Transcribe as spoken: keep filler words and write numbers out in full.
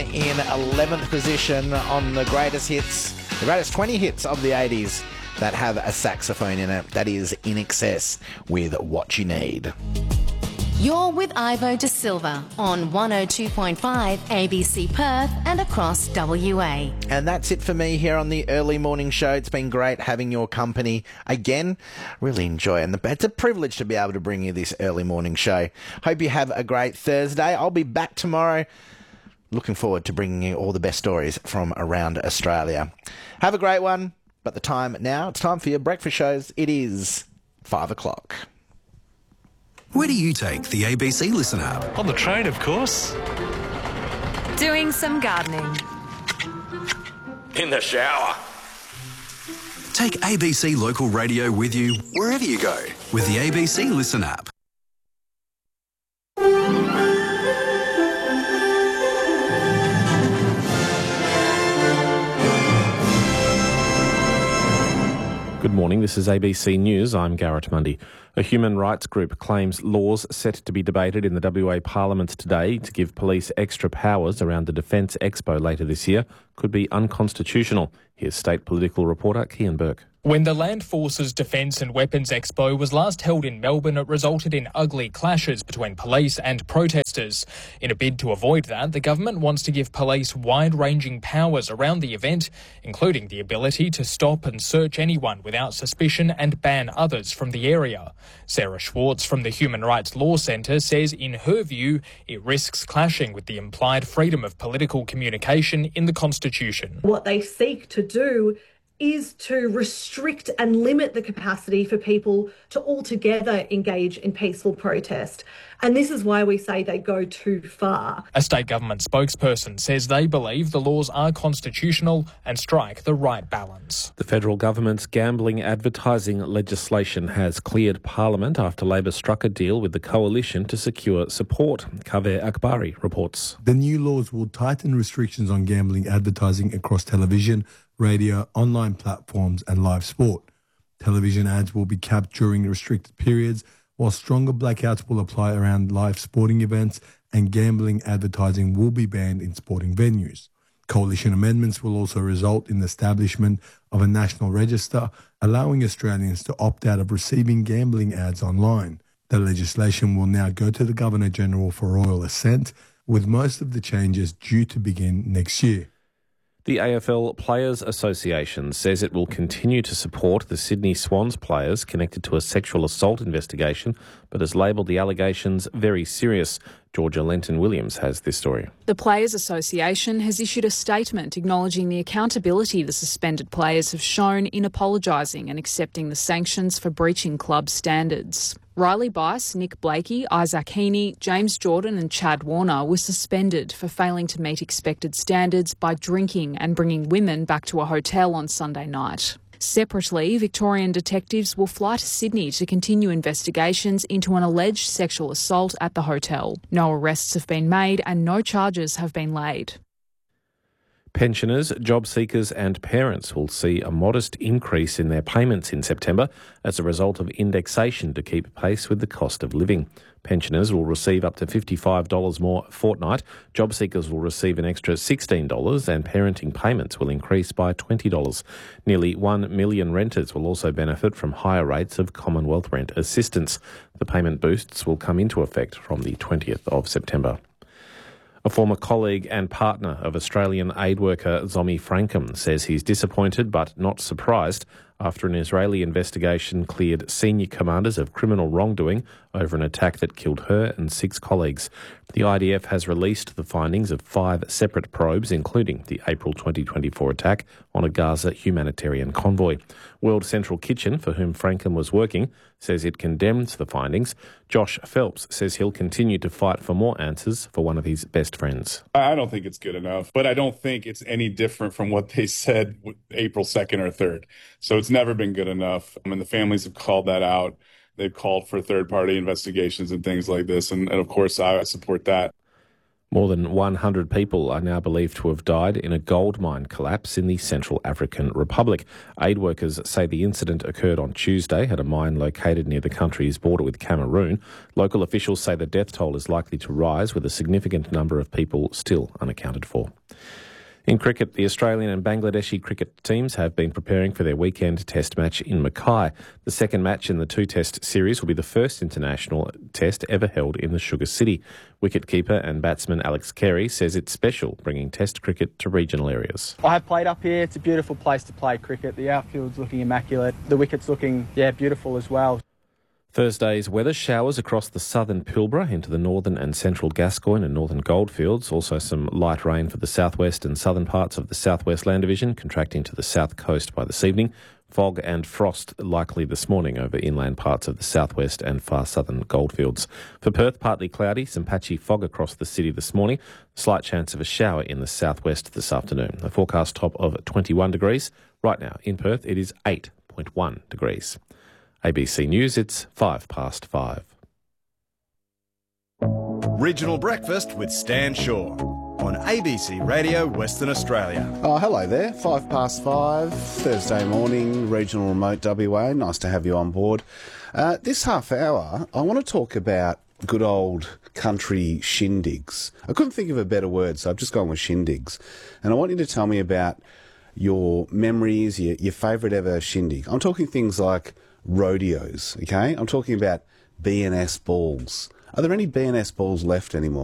in eleventh position on the greatest hits, the greatest twenty hits of the eighties that have a saxophone in it. That is In Excess with What You Need. You're with Ivo De Silva on one oh two point five A B C Perth and across W A. And that's it for me here on the early morning show. It's been great having your company again. Really enjoy it. And it's a privilege to be able to bring you this early morning show. Hope you have a great Thursday. I'll be back tomorrow. Looking forward to bringing you all the best stories from around Australia. Have a great one. But the time now, it's time for your breakfast shows. It is five o'clock. Where do you take the A B C Listen app? On the train, of course. Doing some gardening. In the shower. Take A B C Local Radio with you wherever you go with the A B C Listen app. Good morning, this is A B C News. I'm Garrett Mundy. A human rights group claims laws set to be debated in the W A Parliament today to give police extra powers around the Defence Expo later this year could be unconstitutional. Here's State Political reporter Kian Burke. When the Land Forces Defence and Weapons Expo was last held in Melbourne, it resulted in ugly clashes between police and protesters. In a bid to avoid that, the government wants to give police wide-ranging powers around the event, including the ability to stop and search anyone without suspicion and ban others from the area. Sarah Schwartz from the Human Rights Law Centre says, in her view, it risks clashing with the implied freedom of political communication in the Constitution. What they seek to do is to restrict and limit the capacity for people to altogether engage in peaceful protest. And this is why we say they go too far. A state government spokesperson says they believe the laws are constitutional and strike the right balance. The federal government's gambling advertising legislation has cleared Parliament after Labor struck a deal with the coalition to secure support. Kaveh Akbari reports. The new laws will tighten restrictions on gambling advertising across television, radio, online platforms and live sport. Television ads will be capped during restricted periods, while stronger blackouts will apply around live sporting events, and gambling advertising will be banned in sporting venues. Coalition amendments will also result in the establishment of a national register, allowing Australians to opt out of receiving gambling ads online. The legislation will now go to the Governor-General for royal assent, with most of the changes due to begin next year. The A F L Players Association says it will continue to support the Sydney Swans players connected to a sexual assault investigation, but has labelled the allegations very serious. Georgia Lenton-Williams has this story. The Players Association has issued a statement acknowledging the accountability the suspended players have shown in apologising and accepting the sanctions for breaching club standards. Riley Bice, Nick Blakey, Isaac Heaney, James Jordan and Chad Warner were suspended for failing to meet expected standards by drinking and bringing women back to a hotel on Sunday night. Separately, Victorian detectives will fly to Sydney to continue investigations into an alleged sexual assault at the hotel. No arrests have been made and no charges have been laid. Pensioners, job seekers and parents will see a modest increase in their payments in September as a result of indexation to keep pace with the cost of living. Pensioners will receive up to fifty-five dollars more a fortnight, job seekers will receive an extra sixteen dollars and parenting payments will increase by twenty dollars. Nearly one million renters will also benefit from higher rates of Commonwealth rent assistance. The payment boosts will come into effect from the twentieth of September. A former colleague and partner of Australian aid worker Zomi Frankum says he's disappointed but not surprised after an Israeli investigation cleared senior commanders of criminal wrongdoing over an attack that killed her and six colleagues. The I D F has released the findings of five separate probes, including the April twenty twenty-four attack on a Gaza humanitarian convoy. World Central Kitchen, for whom Frankum was working, says it condemns the findings. Josh Phelps says he'll continue to fight for more answers for one of his best friends. I don't think it's good enough, but I don't think it's any different from what they said April second or third. So it's never been good enough. I mean, the families have called that out. They've called for third-party investigations and things like this, and, and of course, I support that. More than one hundred people are now believed to have died in a gold mine collapse in the Central African Republic. Aid workers say the incident occurred on Tuesday at a mine located near the country's border with Cameroon. Local officials say the death toll is likely to rise, with a significant number of people still unaccounted for. In cricket, the Australian and Bangladeshi cricket teams have been preparing for their weekend test match in Mackay. The second match in the two-test series will be the first international test ever held in the Sugar City. Wicketkeeper and batsman Alex Carey says it's special bringing test cricket to regional areas. I have played up here. It's a beautiful place to play cricket. The outfield's looking immaculate. The wicket's looking, yeah, beautiful as well. Thursday's weather: showers across the southern Pilbara into the northern and central Gascoyne and northern Goldfields. Also some light rain for the southwest and southern parts of the southwest land division, contracting to the south coast by this evening. Fog and frost likely this morning over inland parts of the southwest and far southern Goldfields. For Perth, partly cloudy, some patchy fog across the city this morning. Slight chance of a shower in the southwest this afternoon. A forecast top of twenty-one degrees. Right now in Perth it is eight point one degrees. A B C News, it's five past five. Regional Breakfast with Stan Shaw on A B C Radio Western Australia. Oh, hello there. Five past five, Thursday morning, Regional Remote W A. Nice to have you on board. Uh, this half hour, I want to talk about good old country shindigs. I couldn't think of a better word, so I've just gone with shindigs. And I want you to tell me about your memories, your, your favourite ever shindig. I'm talking things like rodeos, okay? I'm talking about B N S balls. Are there any B N S balls left anymore?